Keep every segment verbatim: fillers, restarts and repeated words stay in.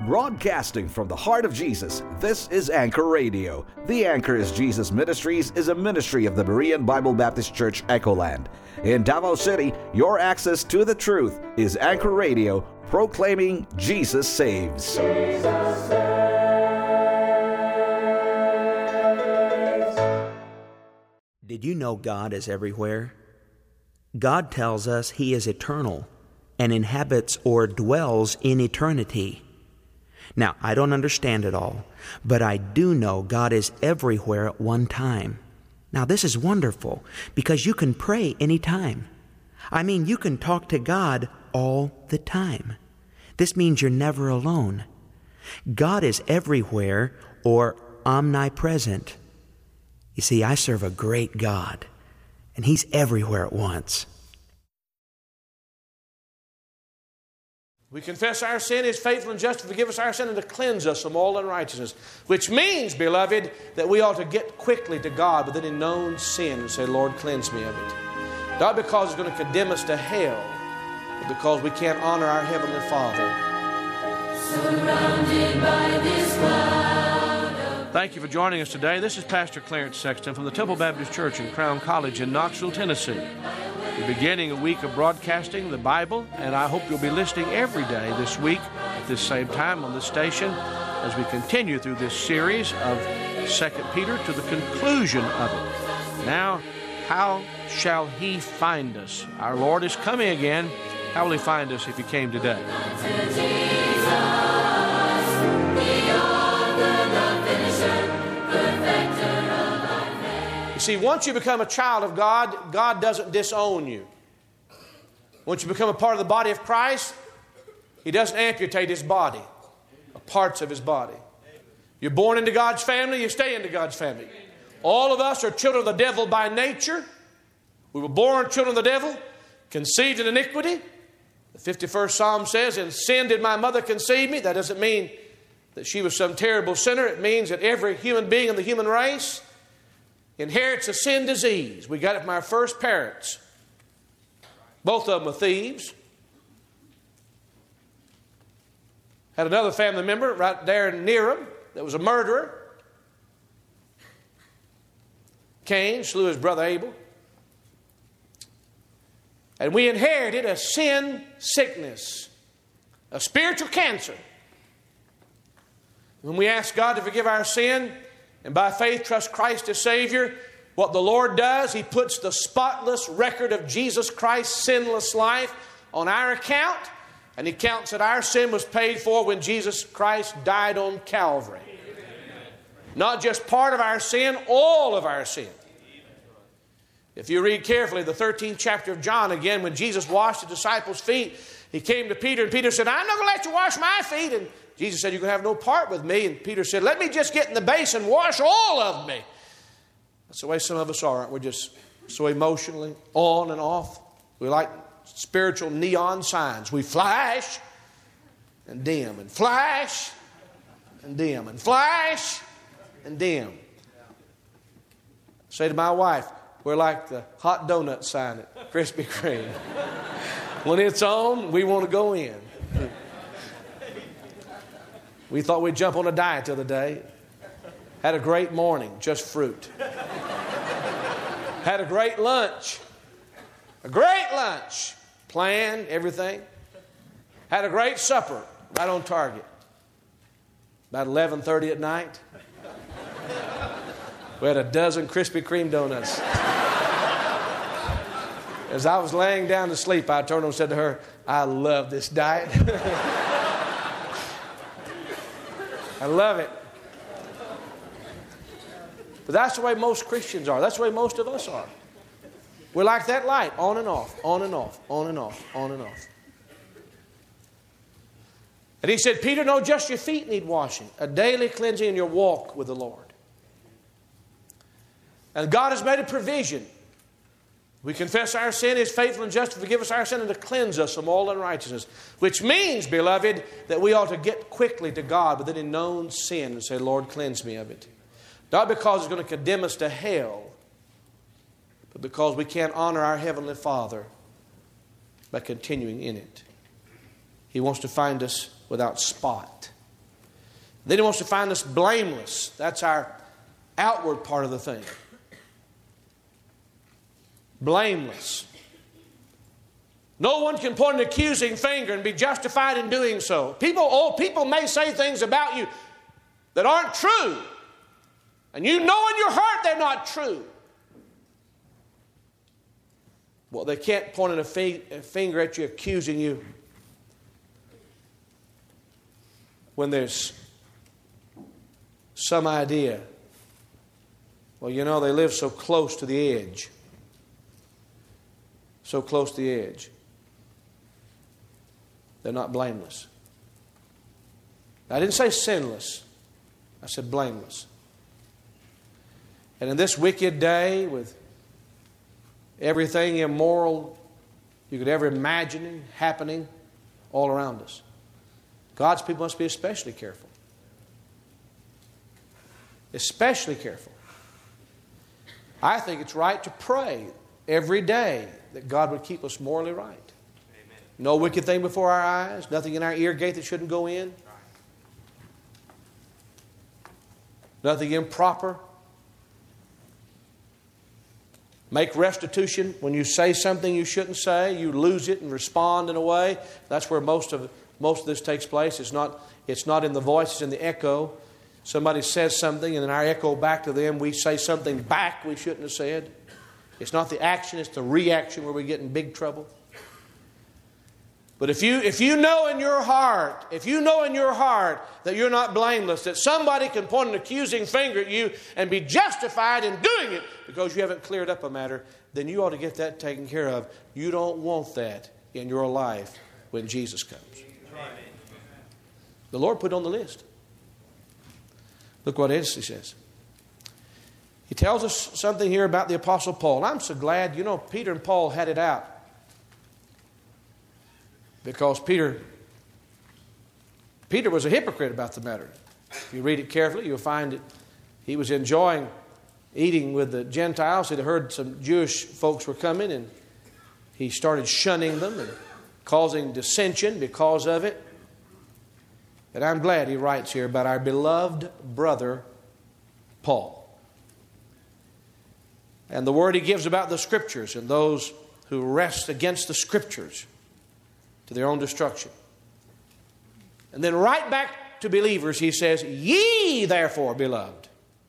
Broadcasting from the heart of Jesus, this is Anchor Radio. The Anchor is Jesus Ministries is a ministry of the Berean Bible Baptist Church, Echoland. In Davao City, your access to the truth is Anchor Radio, proclaiming Jesus saves. Jesus saves. Did you know God is everywhere? God tells us He is eternal and inhabits or dwells in eternity. Now, I don't understand it all, but I do know God is everywhere at one time. Now, this is wonderful because you can pray anytime. I mean, you can talk to God all the time. This means you're never alone. God is everywhere or omnipresent. You see, I serve a great God, and He's everywhere at once. We confess our sin, is faithful and just to forgive us our sin and to cleanse us from all unrighteousness. Which means, beloved, that we ought to get quickly to God with any known sin and say, Lord, cleanse me of it. Not because it's going to condemn us to hell, but because we can't honor our Heavenly Father. Surrounded by this cloud of... Thank you for joining us today. This is Pastor Clarence Sexton from the Temple Baptist Church in Crown College in Knoxville, Tennessee. We're beginning a week of broadcasting the Bible, and I hope you'll be listening every day this week at this same time on this station as we continue through this series of Second Peter to the conclusion of it. Now, how shall He find us? Our Lord is coming again. How will He find us if He came today? See, once you become a child of God, God doesn't disown you. Once you become a part of the body of Christ, He doesn't amputate His body, or parts of His body. You're born into God's family, you stay into God's family. All of us are children of the devil by nature. We were born children of the devil, conceived in iniquity. The fifty-first Psalm says, "In sin did my mother conceive me." That doesn't mean that she was some terrible sinner. It means that every human being in the human race inherits a sin disease. We got it from our first parents. Both of them were thieves. Had another family member right there near him that was a murderer. Cain slew his brother Abel. And we inherited a sin sickness, a spiritual cancer. When we ask God to forgive our sin, and by faith trust Christ as Savior, what the Lord does, He puts the spotless record of Jesus Christ's sinless life on our account, and He counts that our sin was paid for when Jesus Christ died on Calvary. Amen. Not just part of our sin, all of our sin. If you read carefully the thirteenth chapter of John again, when Jesus washed the disciples' feet, He came to Peter, and Peter said, "I'm not going to let you wash my feet." And Jesus said, "You're going to have no part with me." And Peter said, "Let me just get in the basin and wash all of me." That's the way some of us are, aren't we? Just so emotionally on and off. We like spiritual neon signs. We flash and dim and flash and dim and flash and dim. I say to my wife, we're like the hot donut sign at Krispy Kreme. When it's on, we want to go in. We thought we'd jump on a diet the other day. Had a great morning, just fruit. Had a great lunch. A great lunch. Planned, everything. Had a great supper, right on target. About eleven thirty at night, we had a dozen Krispy Kreme donuts. As I was laying down to sleep, I turned and said to her, "I love this diet." I love it. But that's the way most Christians are. That's the way most of us are. We're like that light, on and off, on and off, on and off, on and off. And He said, "Peter, no, just your feet need washing, a daily cleansing in your walk with the Lord." And God has made a provision. We confess our sin, He is faithful and just to forgive us our sin and to cleanse us from all unrighteousness. Which means, beloved, that we ought to get quickly to God with any known sin and say, "Lord, cleanse me of it." Not because it's going to condemn us to hell, but because we can't honor our Heavenly Father by continuing in it. He wants to find us without spot. Then he wants to find us blameless. That's our outward part of the thing. Blameless. No one can point an accusing finger and be justified in doing so. People, oh, people may say things about you that aren't true. And you know in your heart they're not true. Well, they can't point a finger at you accusing you when there's some idea. Well, you know, they live so close to the edge. So close to the edge. They're not blameless. I didn't say sinless. I said blameless. And in this wicked day, with everything immoral you could ever imagine happening all around us, God's people must be especially careful. Especially careful. I think it's right to pray every day that God would keep us morally right. Amen. No wicked thing before our eyes, nothing in our ear gate that shouldn't go in. Nothing improper. Make restitution. When you say something you shouldn't say, you lose it and respond in a way. That's where most of most of this takes place. It's not, it's not in the voice, it's in the echo. Somebody says something and in our echo back to them, we say something back we shouldn't have said. It's not the action, it's the reaction where we get in big trouble. But if you if you know in your heart, if you know in your heart that you're not blameless, that somebody can point an accusing finger at you and be justified in doing it because you haven't cleared up a matter, then you ought to get that taken care of. You don't want that in your life when Jesus comes. The Lord put it on the list. Look what it is, he says. He tells us something here about the Apostle Paul. I'm so glad, you know, Peter and Paul had it out. Because Peter, Peter was a hypocrite about the matter. If you read it carefully, you'll find that he was enjoying eating with the Gentiles. He'd heard some Jewish folks were coming, and he started shunning them and causing dissension because of it. And I'm glad he writes here about our beloved brother, Paul. And the word he gives about the Scriptures and those who rest against the Scriptures to their own destruction. And then right back to believers, he says, ye therefore, beloved,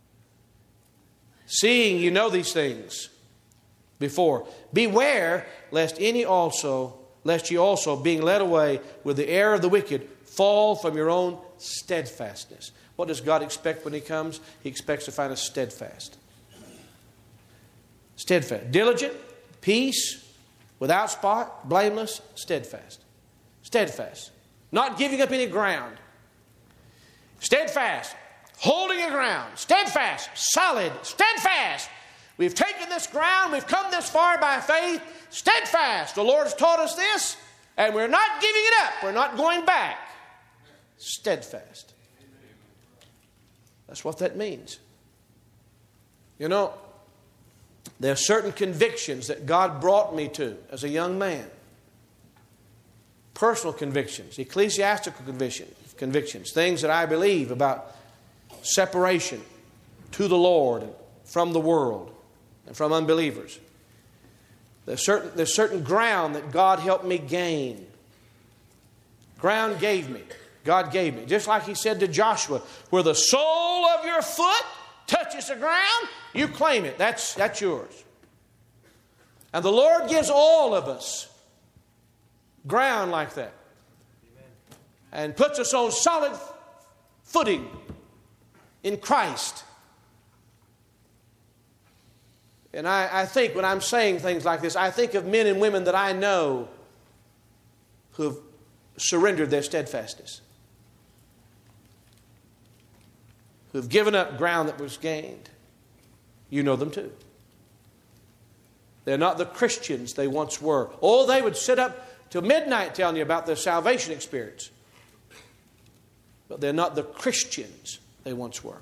seeing you know these things before, beware lest any also, lest ye also, being led away with the error of the wicked, fall from your own steadfastness. What does God expect when he comes? He expects to find us steadfast. Steadfast. Diligent, peace, without spot, blameless, steadfast. Steadfast. Not giving up any ground. Steadfast. Holding a ground. Steadfast. Solid. Steadfast. We've taken this ground. We've come this far by faith. Steadfast. The Lord has taught us this, and we're not giving it up. We're not going back. Steadfast. That's what that means. You know, there are certain convictions that God brought me to as a young man. Personal convictions, ecclesiastical conviction, convictions, things that I believe about separation to the Lord and from the world and from unbelievers. There's certain, there's certain ground that God helped me gain. Ground gave me. God gave me. Just like he said to Joshua, where the sole of your foot touches the ground, you claim it. That's, that's yours. And the Lord gives all of us ground like that. And puts us on solid footing in Christ. And I, I think when I'm saying things like this, I think of men and women that I know who have surrendered their steadfastness. Who have given up ground that was gained. You know them too. They're not the Christians they once were. Oh, they would sit up till midnight telling you about their salvation experience. But they're not the Christians they once were.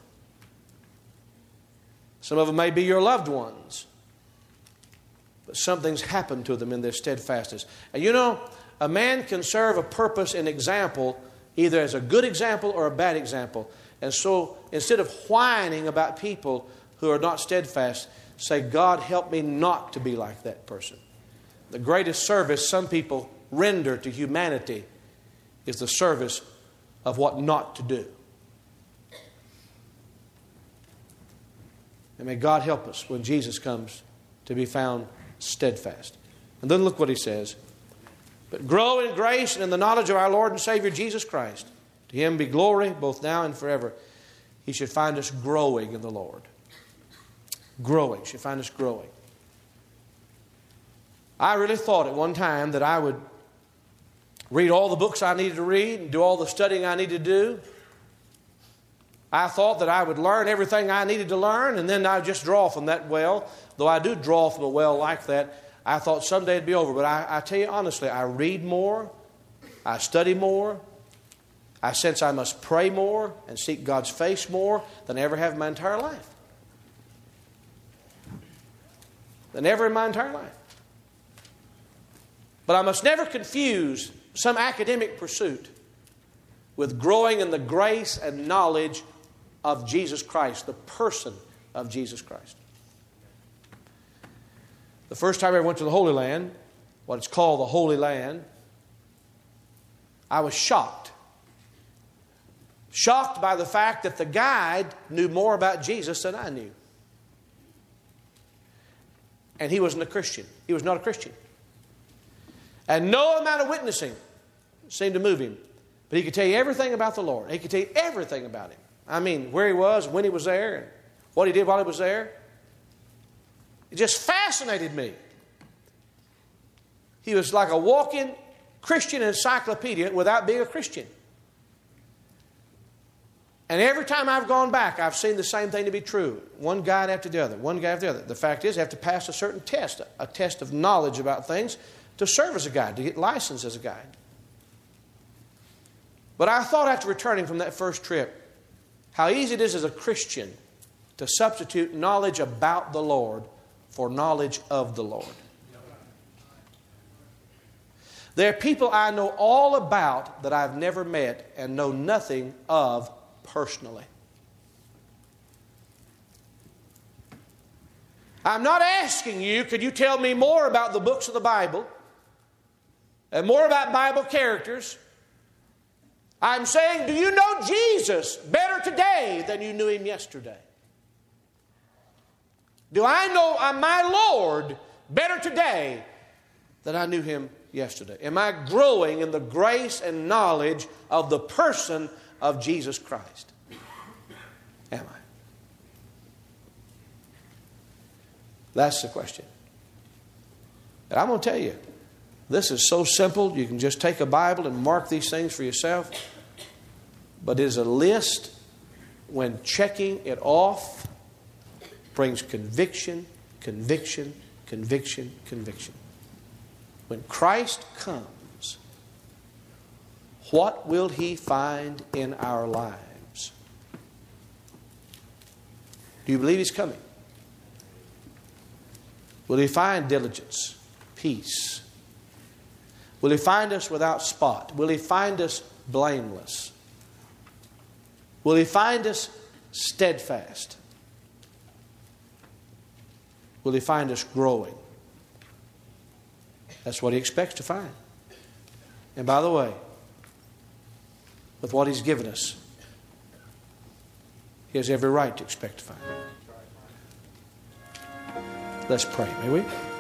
Some of them may be your loved ones. But something's happened to them in their steadfastness. And you know, a man can serve a purpose and example either as a good example or a bad example. And so instead of whining about people who are not steadfast, say, God, help me not to be like that person. The greatest service some people render to humanity is the service of what not to do. And may God help us when Jesus comes to be found steadfast. And then look what he says. But grow in grace and in the knowledge of our Lord and Savior Jesus Christ. To him be glory both now and forever. He should find us growing in the Lord. Growing. He should find us growing. I really thought at one time that I would read all the books I needed to read and do all the studying I needed to do. I thought that I would learn everything I needed to learn, and then I'd just draw from that well. Though I do draw from a well like that, I thought someday it'd be over. But I, I tell you honestly, I read more, I study more, I sense I must pray more and seek God's face more than I ever have in my entire life. Than ever in my entire life. But I must never confuse some academic pursuit with growing in the grace and knowledge of Jesus Christ, the person of Jesus Christ. The first time I went to the Holy Land, what is called the Holy Land, I was shocked. Shocked by the fact that the guide knew more about Jesus than I knew. And he wasn't a Christian. He was not a Christian. And no amount of witnessing seemed to move him. But he could tell you everything about the Lord. He could tell you everything about him. I mean, where he was, when he was there, and what he did while he was there. It just fascinated me. He was like a walking Christian encyclopedia without being a Christian. And every time I've gone back, I've seen the same thing to be true. One guide after the other, one guy after the other. The fact is, you have to pass a certain test, a test of knowledge about things to serve as a guide, to get licensed as a guide. But I thought after returning from that first trip, how easy it is as a Christian to substitute knowledge about the Lord for knowledge of the Lord. There are people I know all about that I've never met and know nothing of personally. I'm not asking you, could you tell me more about the books of the Bible and more about Bible characters? I'm saying, do you know Jesus better today than you knew him yesterday? Do I know my Lord better today than I knew him yesterday? Am I growing in the grace and knowledge of the person of Jesus Christ? Am I? That's the question. And I'm going to tell you, this is so simple. You can just take a Bible and mark these things for yourself. But it is a list, when checking it off, brings conviction, conviction, conviction, conviction. When Christ comes, what will he find in our lives? Do you believe he's coming? Will he find diligence, peace? Will he find us without spot? Will he find us blameless? Will he find us steadfast? Will he find us growing? That's what he expects to find. And by the way, with what he's given us, he has every right to expect to find it. Let's pray, may we?